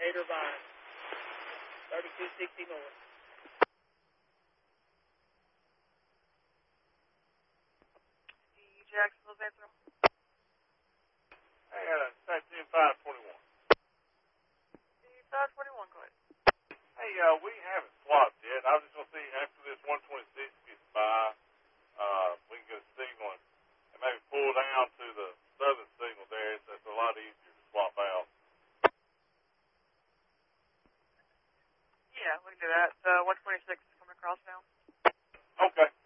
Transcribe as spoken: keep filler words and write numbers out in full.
Gator Vine, thirty-two sixty north. Jacksonville, Central. Hey, uh, section five twenty-one. five twenty-one, go ahead. Hey, uh, we haven't swapped yet. I was just going to see after this one twenty-six gets by, uh, we can get a signal and, and maybe pull down to the southern signal there. It's, it's a lot easier to swap out. Yeah, we can do that. Uh, one twenty-six is coming across now. Okay.